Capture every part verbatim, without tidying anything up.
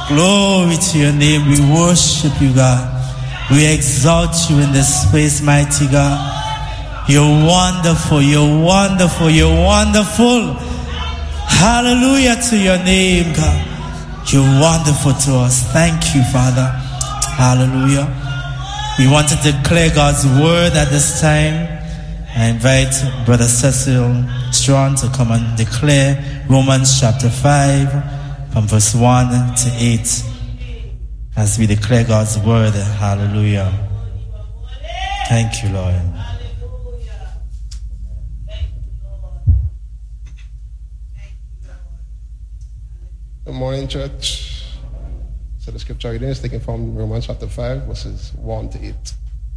Glory to your name. We worship you, God. We exalt you in this space, mighty God. You're wonderful. You're wonderful. You're wonderful. Hallelujah to your name, God. You're wonderful to us. Thank you, Father. Hallelujah. We want to declare God's word at this time. I invite Brother Cecil Strong to come and declare Romans chapter five from verse one to eight as we declare God's word. Hallelujah. Thank you, Lord. Good morning, church. So the scripture reading is taken from Romans chapter five, verses one to eight.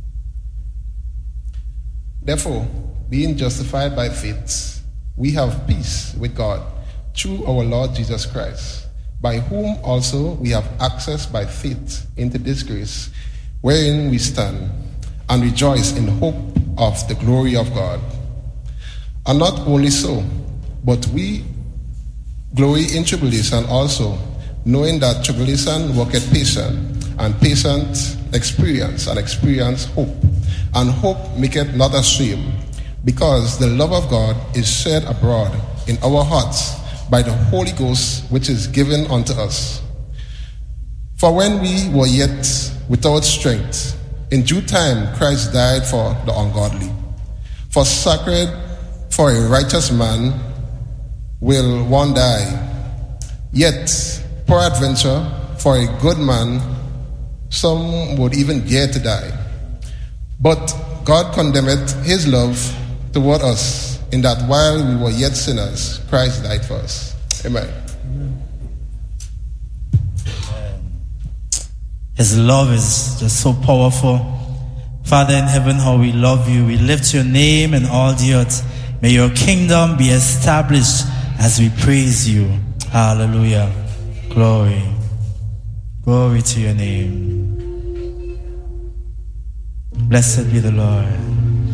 Therefore, being justified by faith, we have peace with God through our Lord Jesus Christ, by whom also we have access by faith into this grace, wherein we stand, and rejoice in hope of the glory of God. And not only so, but we glory in tribulation also, knowing that tribulation worketh patience, and patience experience, and experience hope. And hope maketh not ashamed, because the love of God is shed abroad in our hearts by the Holy Ghost which is given unto us. For when we were yet without strength, in due time Christ died for the ungodly. For sacred, for a righteous man will one die, yet peradventure for a good man some would even dare to die. But God condemneth his love toward us, in that while we were yet sinners, Christ died for us. Amen. His love is just so powerful. Father in heaven, how we love you. We lift your name in all the earth. May your kingdom be established as we praise you. Hallelujah. Glory. Glory to your name. Blessed be the Lord.